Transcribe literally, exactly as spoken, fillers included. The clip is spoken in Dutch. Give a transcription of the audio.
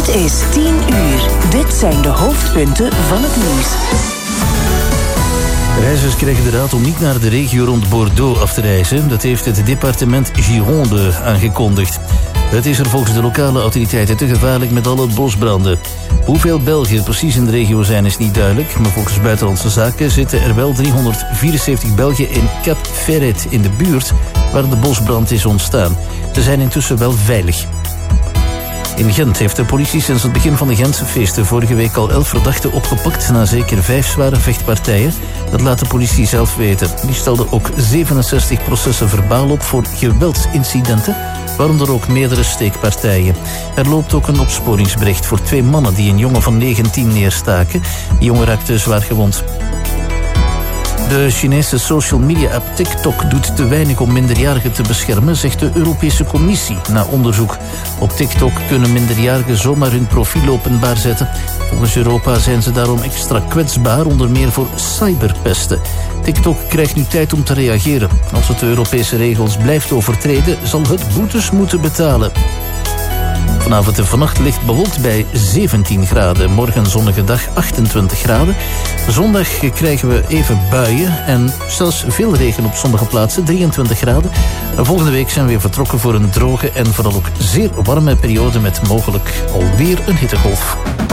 Het is tien uur. Dit zijn de hoofdpunten van het nieuws. Reizigers krijgen de raad om niet naar de regio rond Bordeaux af te reizen. Dat heeft het departement Gironde aangekondigd. Het is er volgens de lokale autoriteiten te gevaarlijk met alle bosbranden. Hoeveel Belgen precies in de regio zijn is niet duidelijk, maar volgens Buitenlandse Zaken zitten er wel driehonderdvierenzeventig Belgen in Cap Ferret in de buurt waar de bosbrand is ontstaan. Ze zijn intussen wel veilig. In Gent heeft de politie sinds het begin van de Gentse feesten vorige week al elf verdachten opgepakt na zeker vijf zware vechtpartijen. Dat laat de politie zelf weten. Die stelde ook zevenenzestig processen verbaal op voor geweldsincidenten, waaronder ook meerdere steekpartijen. Er loopt ook een opsporingsbericht voor twee mannen die een jongen van negentien neerstaken. Die jongen raakte zwaar gewond. De Chinese social media app TikTok doet te weinig om minderjarigen te beschermen, zegt de Europese Commissie na onderzoek. Op TikTok kunnen minderjarigen zomaar hun profiel openbaar zetten. Volgens Europa zijn ze daarom extra kwetsbaar, onder meer voor cyberpesten. TikTok krijgt nu tijd om te reageren. Als het de Europese regels blijft overtreden, zal het boetes moeten betalen. Vanavond en vannacht licht bewolkt bij zeventien graden. Morgen zonnige dag achtentwintig graden. Zondag krijgen we even buien en zelfs veel regen op sommige plaatsen, drieëntwintig graden. Volgende week zijn we weer vertrokken voor een droge en vooral ook zeer warme periode met mogelijk alweer een hittegolf.